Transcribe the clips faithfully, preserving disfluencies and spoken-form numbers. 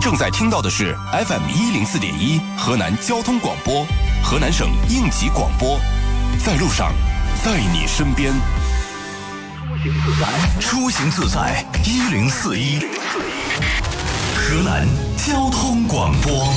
正在听到的是 F M 一零四点一河南交通广播，河南省应急广播，在路上，在你身边。 出行自在一零四一，河南交通广播。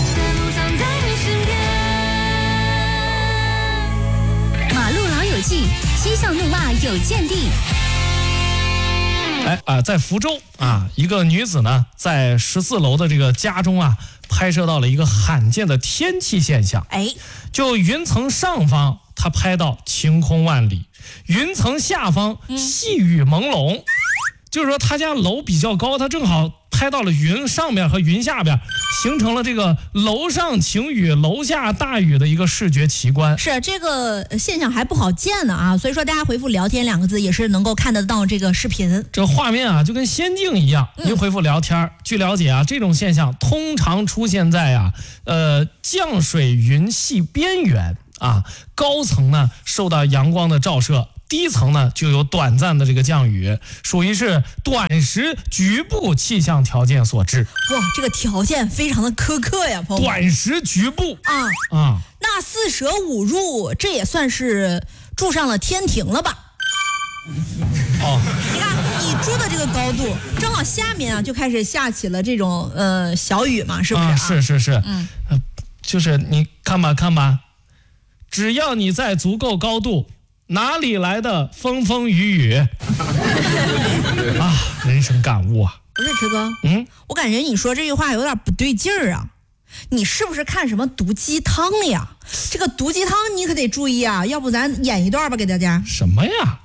马路老友记，嬉笑怒骂有见地。 哎啊、呃，在福州啊，一个女子呢，在十四楼的这个家中啊，拍摄到了一个罕见的天气现象。 哎， 就云层上方，她拍到晴空万里；云层下方，细雨朦胧。嗯、就是说，她家楼比较高，她正好拍到了云上面和云下边，形成了这个楼上晴雨，楼下大雨的一个视觉奇观。 是这个现象还不好见呢啊，所以说大家回复聊天两个字也是能够看得到这个视频。 这画面啊就跟仙境一样。您回复聊天、嗯、据了解啊，这种现象通常出现在啊呃降水云系边缘啊，高层呢受到阳光的照射，低层呢就有短暂的这个降雨，属于是短时局部气象条件所致。 哇，这个条件非常的苛刻呀，朋友。 短时局部啊啊， 那四舍五入，这也算是住上了天庭了吧？ 哦， 你看你住的这个高度，正好下面啊就开始下起了这种呃小雨嘛，是不是、啊啊？是是是， 嗯、 呃，就是你看吧看吧，只要你在足够高度。哪里来的风风雨雨啊！人生感悟啊！ 不是池哥， 嗯， 我感觉你说这句话有点不对劲儿啊！你是不是看什么毒鸡汤呀？这个毒鸡汤你可得注意啊，要不咱演一段吧给大家。 什么呀？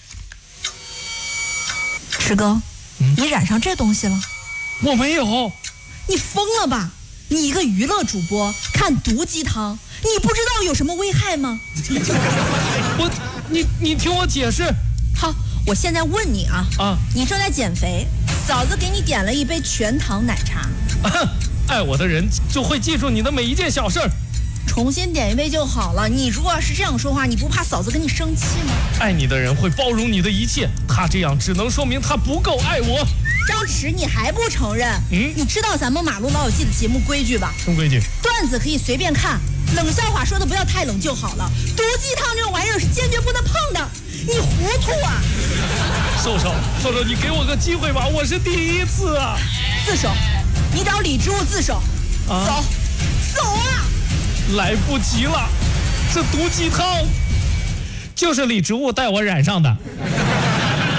池哥，嗯、你染上这东西了？ 我没有。 你疯了吧？你一个娱乐主播看毒鸡汤，你不知道有什么危害吗？ 我，你你听我解释。 好，我现在问你啊啊， 你正在减肥，嫂子给你点了一杯全糖奶茶。 啊、爱我的人就会记住你的每一件小事儿。 重新点一杯就好了。你如果是这样说话，你不怕嫂子跟你生气吗？ 爱你的人会包容你的一切，他这样只能说明他不够爱我。 张弛，你还不承认？ 嗯， 你知道咱们马路老友记的节目规矩吧？ 什么规矩？ 段子可以随便看，冷笑话说的不要太冷就好了。毒鸡汤这种玩意儿是坚决不能碰的，你糊涂啊！ 瘦瘦，瘦瘦，你给我个机会吧，我是第一次啊！ 自首，你找李植物自首。啊、走，走啊！ 来不及了，这毒鸡汤就是李植物带我染上的。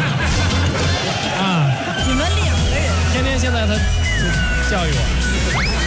你们两个人， 天天现在他就教育我。